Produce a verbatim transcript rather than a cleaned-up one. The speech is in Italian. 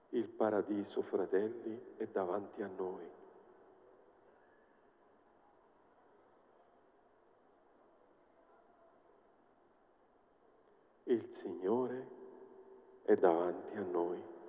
Il paradiso, fratelli, è davanti a noi. Il Signore è davanti a noi.